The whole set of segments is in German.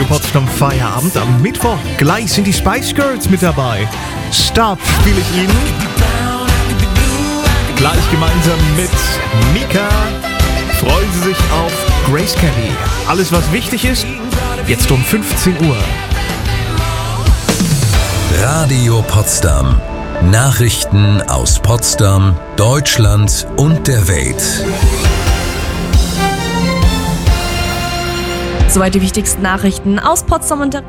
Potsdam Feierabend am Mittwoch. Gleich sind die Spice Girls mit dabei. Stop spiele ich Ihnen. Gleich gemeinsam mit Mika. Freuen Sie sich auf Grace Kelly. Alles, was wichtig ist, jetzt um 15 Uhr. Radio Potsdam. Nachrichten aus Potsdam, Deutschland und der Welt. Soweit die wichtigsten Nachrichten aus Potsdam und der...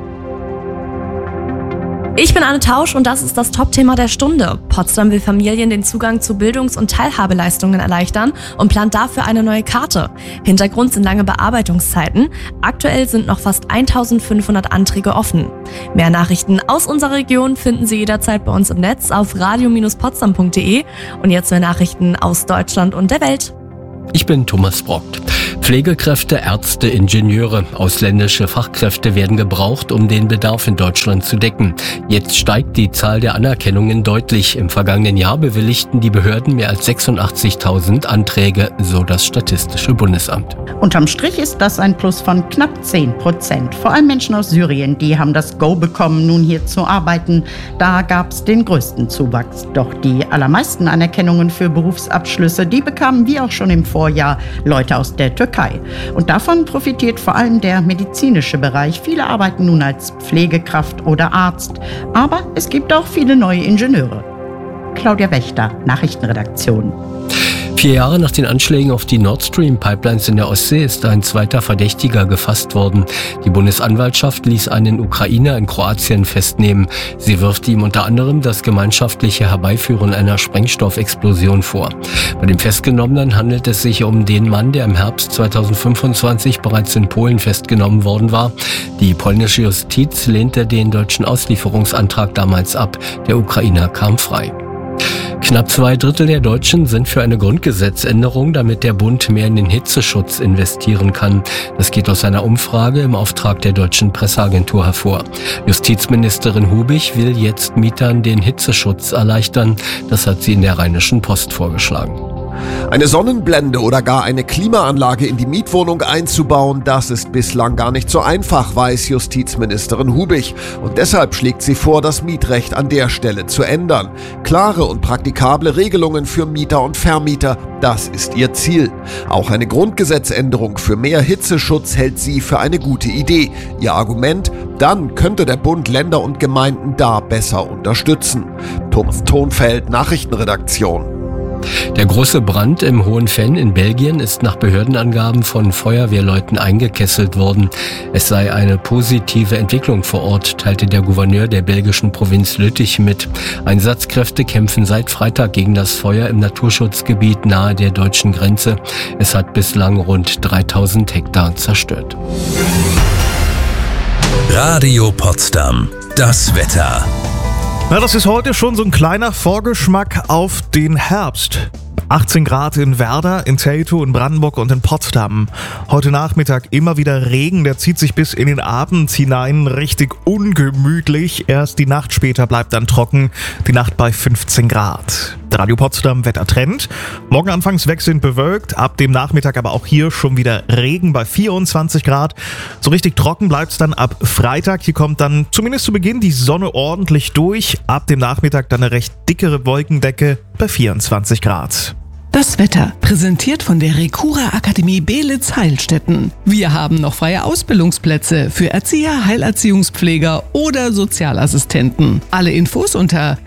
Ich bin Anne Tausch und das ist das Top-Thema der Stunde. Potsdam will Familien den Zugang zu Bildungs- und Teilhabeleistungen erleichtern und plant dafür eine neue Karte. Hintergrund sind lange Bearbeitungszeiten. Aktuell sind noch fast 1500 Anträge offen. Mehr Nachrichten aus unserer Region finden Sie jederzeit bei uns im Netz auf radio-potsdam.de. Und jetzt mehr Nachrichten aus Deutschland und der Welt. Ich bin Thomas Brockt. Pflegekräfte, Ärzte, Ingenieure, ausländische Fachkräfte werden gebraucht, um den Bedarf in Deutschland zu decken. Jetzt steigt die Zahl der Anerkennungen deutlich. Im vergangenen Jahr bewilligten die Behörden mehr als 86.000 Anträge, so das Statistische Bundesamt. Unterm Strich ist das ein Plus von knapp 10%. Vor allem Menschen aus Syrien, die haben das Go bekommen, nun hier zu arbeiten. Da gab es den größten Zuwachs. Doch die allermeisten Anerkennungen für Berufsabschlüsse, die bekamen wie auch schon im Vorjahr Leute aus der Türkei. Und davon profitiert vor allem der medizinische Bereich. Viele arbeiten nun als Pflegekraft oder Arzt. Aber es gibt auch viele neue Ingenieure. Claudia Wächter, Nachrichtenredaktion. 4 Jahre nach den Anschlägen auf die Nord Stream Pipelines in der Ostsee ist ein zweiter Verdächtiger gefasst worden. Die Bundesanwaltschaft ließ einen Ukrainer in Kroatien festnehmen. Sie wirft ihm unter anderem das gemeinschaftliche Herbeiführen einer Sprengstoffexplosion vor. Bei dem Festgenommenen handelt es sich um den Mann, der im Herbst 2025 bereits in Polen festgenommen worden war. Die polnische Justiz lehnte den deutschen Auslieferungsantrag damals ab. Der Ukrainer kam frei. Knapp 2/3 der Deutschen sind für eine Grundgesetzänderung, damit der Bund mehr in den Hitzeschutz investieren kann. Das geht aus einer Umfrage im Auftrag der Deutschen Presseagentur hervor. Justizministerin Hubig will jetzt Mietern den Hitzeschutz erleichtern. Das hat sie in der Rheinischen Post vorgeschlagen. Eine Sonnenblende oder gar eine Klimaanlage in die Mietwohnung einzubauen, das ist bislang gar nicht so einfach, weiß Justizministerin Hubig. Und deshalb schlägt sie vor, das Mietrecht an der Stelle zu ändern. Klare und praktikable Regelungen für Mieter und Vermieter, das ist ihr Ziel. Auch eine Grundgesetzänderung für mehr Hitzeschutz hält sie für eine gute Idee. Ihr Argument: Dann könnte der Bund Länder und Gemeinden da besser unterstützen. Thomas Thonfeld, Nachrichtenredaktion. Der große Brand im Hohen Venn in Belgien ist nach Behördenangaben von Feuerwehrleuten eingekesselt worden. Es sei eine positive Entwicklung vor Ort, teilte der Gouverneur der belgischen Provinz Lüttich mit. Einsatzkräfte kämpfen seit Freitag gegen das Feuer im Naturschutzgebiet nahe der deutschen Grenze. Es hat bislang rund 3000 Hektar zerstört. Radio Potsdam. Das Wetter. Na, das ist heute schon so ein kleiner Vorgeschmack auf den Herbst. 18 Grad in Werder, in Teltow, in Brandenburg und in Potsdam. Heute Nachmittag immer wieder Regen, der zieht sich bis in den Abend hinein, richtig ungemütlich. Erst die Nacht später bleibt dann trocken, die Nacht bei 15 Grad. Radio Potsdam Wettertrend. Morgen anfangs wechselnd bewölkt, ab dem Nachmittag aber auch hier schon wieder Regen bei 24 Grad. So richtig trocken bleibt es dann ab Freitag. Hier kommt dann zumindest zu Beginn die Sonne ordentlich durch. Ab dem Nachmittag dann eine recht dickere Wolkendecke bei 24 Grad. Das Wetter, präsentiert von der Recura Akademie Beelitz-Heilstätten. Wir haben noch freie Ausbildungsplätze für Erzieher, Heilerziehungspfleger oder Sozialassistenten. Alle Infos unter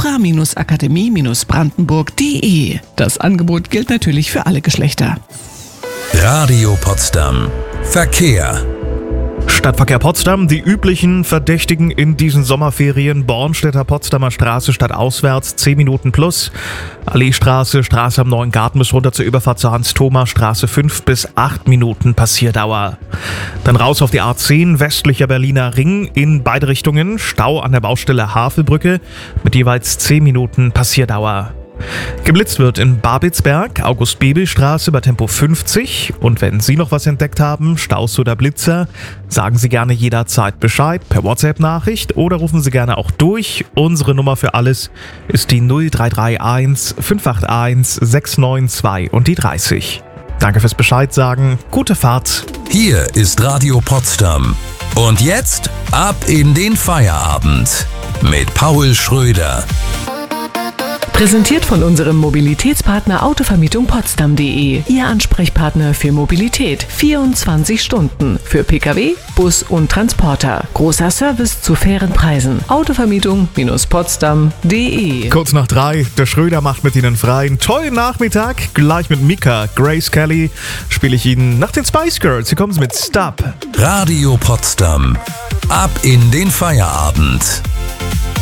recura-akademie-brandenburg.de. Das Angebot gilt natürlich für alle Geschlechter. Radio Potsdam. Verkehr. Stadtverkehr Potsdam, die üblichen Verdächtigen in diesen Sommerferien. Bornstedter Potsdamer Straße stadtauswärts 10 Minuten plus. Alleestraße, Straße am Neuen Garten bis runter zur Überfahrt zur Hans-Thoma-Straße 5 bis 8 Minuten Passierdauer. Dann raus auf die A10, westlicher Berliner Ring in beide Richtungen. Stau an der Baustelle Havelbrücke mit jeweils 10 Minuten Passierdauer. Geblitzt wird in Babelsberg, August-Bebel-Straße bei Tempo 50. Und wenn Sie noch was entdeckt haben, Staus oder Blitzer, sagen Sie gerne jederzeit Bescheid per WhatsApp-Nachricht oder rufen Sie gerne auch durch. Unsere Nummer für alles ist die 0331 581 692 und die 30. Danke fürs Bescheid sagen. Gute Fahrt. Hier ist Radio Potsdam. Und jetzt ab in den Feierabend mit Paul Schröder. Präsentiert von unserem Mobilitätspartner Autovermietung Potsdam.de. Ihr Ansprechpartner für Mobilität. 24 Stunden. Für Pkw, Bus und Transporter. Großer Service zu fairen Preisen. Autovermietung-Potsdam.de. Kurz nach 3, der Schröder macht mit Ihnen frei. Einen tollen Nachmittag. Gleich mit Mika, Grace Kelly spiele ich Ihnen nach den Spice Girls. Hier kommen Sie mit Stop. Radio Potsdam. Ab in den Feierabend.